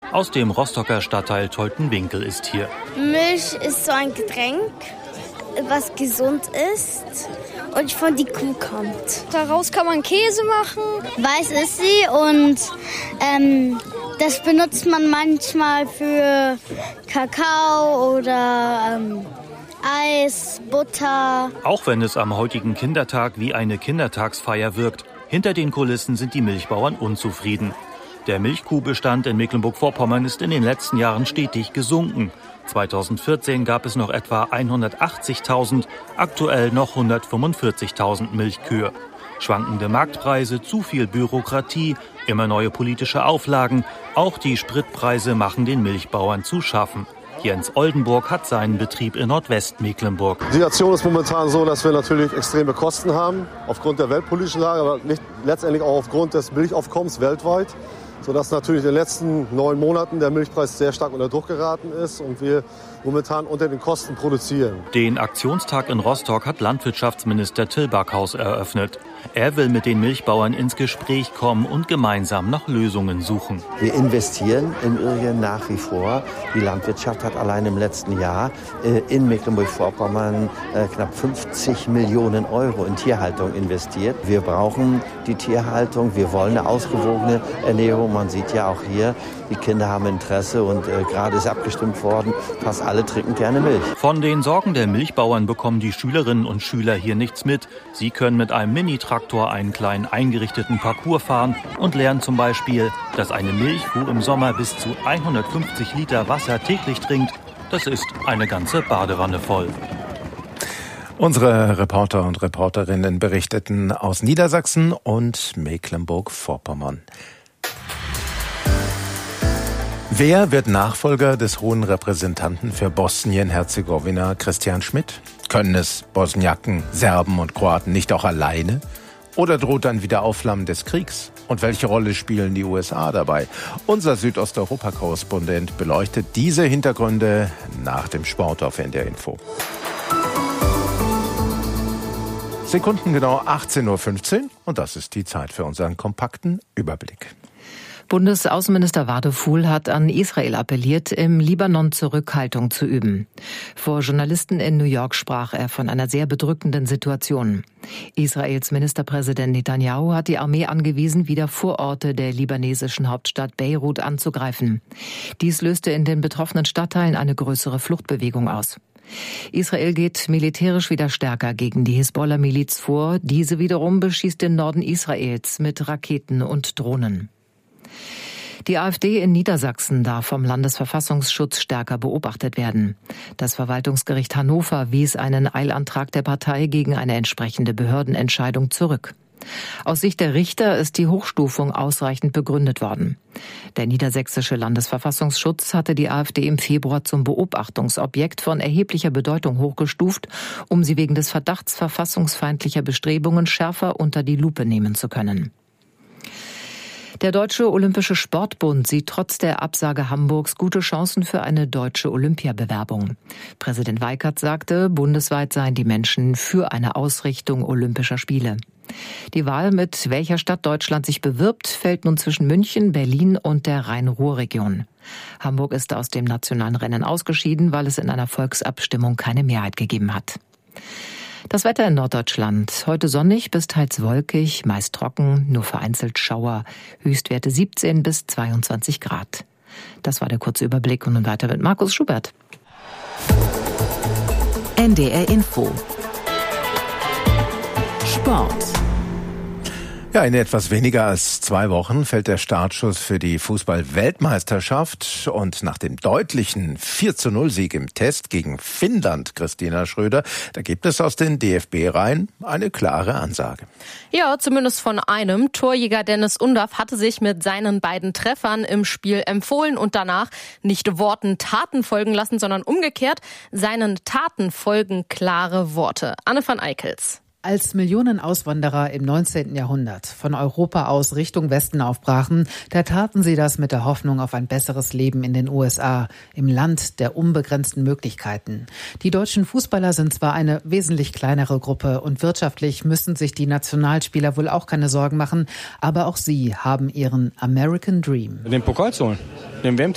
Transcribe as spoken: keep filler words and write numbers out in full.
aus dem Rostocker Stadtteil Toltenwinkel ist hier. Milch ist so ein Getränk, was gesund ist und von die Kuh kommt. Daraus kann man Käse machen. Weiß ist sie und ähm, das benutzt man manchmal für Kakao oder ähm, Eis, Butter. Auch wenn es am heutigen Kindertag wie eine Kindertagsfeier wirkt, hinter den Kulissen sind die Milchbauern unzufrieden. Der Milchkuhbestand in Mecklenburg-Vorpommern ist in den letzten Jahren stetig gesunken. zweitausendvierzehn gab es noch etwa hundertachtzigtausend, aktuell noch hundertfünfundvierzigtausend Milchkühe. Schwankende Marktpreise, zu viel Bürokratie, immer neue politische Auflagen, auch die Spritpreise machen den Milchbauern zu schaffen. Jens Oldenburg hat seinen Betrieb in Nordwestmecklenburg. Die Situation ist momentan so, dass wir natürlich extreme Kosten haben, aufgrund der weltpolitischen Lage, aber nicht, letztendlich auch aufgrund des Milchaufkommens weltweit, sodass natürlich in den letzten neun Monaten der Milchpreis sehr stark unter Druck geraten ist und wir momentan unter den Kosten produzieren. Den Aktionstag in Rostock hat Landwirtschaftsminister Till Backhaus eröffnet. Er will mit den Milchbauern ins Gespräch kommen und gemeinsam nach Lösungen suchen. Wir investieren im Übrigen nach wie vor. Die Landwirtschaft hat allein im letzten Jahr äh, in Mecklenburg-Vorpommern äh, knapp fünfzig Millionen Euro in Tierhaltung investiert. Wir brauchen die Tierhaltung, wir wollen eine ausgewogene Ernährung. Man sieht ja auch hier, die Kinder haben Interesse und äh, gerade ist abgestimmt worden, fast alle trinken gerne Milch. Von den Sorgen der Milchbauern bekommen die Schülerinnen und Schüler hier nichts mit. Sie können mit einem Mini-Traktor einen kleinen eingerichteten Parcours fahren und lernen zum Beispiel, dass eine Milchkuh im Sommer bis zu hundertfünfzig Liter Wasser täglich trinkt. Das ist eine ganze Badewanne voll. Unsere Reporter und Reporterinnen berichteten aus Niedersachsen und Mecklenburg-Vorpommern. Wer wird Nachfolger des Hohen Repräsentanten für Bosnien-Herzegowina, Christian Schmidt? Können es Bosniaken, Serben und Kroaten nicht auch alleine? Oder droht ein Wiederaufflammen des Kriegs? Und welche Rolle spielen die U S A dabei? Unser Südosteuropa-Korrespondent beleuchtet diese Hintergründe nach dem Sport auf N D R Info. Sekundengenau achtzehn Uhr fünfzehn und das ist die Zeit für unseren kompakten Überblick. Bundesaußenminister Wadefuhl hat an Israel appelliert, im Libanon Zurückhaltung zu üben. Vor Journalisten in New York sprach er von einer sehr bedrückenden Situation. Israels Ministerpräsident Netanyahu hat die Armee angewiesen, wieder Vororte der libanesischen Hauptstadt Beirut anzugreifen. Dies löste in den betroffenen Stadtteilen eine größere Fluchtbewegung aus. Israel geht militärisch wieder stärker gegen die Hisbollah-Miliz vor. Diese wiederum beschießt den Norden Israels mit Raketen und Drohnen. Die AfD in Niedersachsen darf vom Landesverfassungsschutz stärker beobachtet werden. Das Verwaltungsgericht Hannover wies einen Eilantrag der Partei gegen eine entsprechende Behördenentscheidung zurück. Aus Sicht der Richter ist die Hochstufung ausreichend begründet worden. Der niedersächsische Landesverfassungsschutz hatte die AfD im Februar zum Beobachtungsobjekt von erheblicher Bedeutung hochgestuft, um sie wegen des Verdachts verfassungsfeindlicher Bestrebungen schärfer unter die Lupe nehmen zu können. Der Deutsche Olympische Sportbund sieht trotz der Absage Hamburgs gute Chancen für eine deutsche Olympiabewerbung. Präsident Weikert sagte, bundesweit seien die Menschen für eine Ausrichtung Olympischer Spiele. Die Wahl, mit welcher Stadt Deutschland sich bewirbt, fällt nun zwischen München, Berlin und der Rhein-Ruhr-Region. Hamburg ist aus dem nationalen Rennen ausgeschieden, weil es in einer Volksabstimmung keine Mehrheit gegeben hat. Das Wetter in Norddeutschland. Heute sonnig bis teils wolkig, meist trocken, nur vereinzelt Schauer. Höchstwerte siebzehn bis zweiundzwanzig Grad. Das war der kurze Überblick und nun weiter mit Markus Schubert. N D R Info. Sport. Ja, in etwas weniger als zwei Wochen fällt der Startschuss für die Fußball-Weltmeisterschaft und nach dem deutlichen vier zu null Sieg im Test gegen Finnland, Christina Schröder, da gibt es aus den D F B-Reihen eine klare Ansage. Ja, zumindest von einem. Torjäger Dennis Undaff hatte sich mit seinen beiden Treffern im Spiel empfohlen und danach nicht Worten Taten folgen lassen, sondern umgekehrt, seinen Taten folgen klare Worte. Anne van Eickels. Als Millionen Auswanderer im neunzehnten Jahrhundert von Europa aus Richtung Westen aufbrachen, da taten sie das mit der Hoffnung auf ein besseres Leben in den U S A, im Land der unbegrenzten Möglichkeiten. Die deutschen Fußballer sind zwar eine wesentlich kleinere Gruppe und wirtschaftlich müssen sich die Nationalspieler wohl auch keine Sorgen machen, aber auch sie haben ihren American Dream. Den Pokal zu holen, den W M-Titel.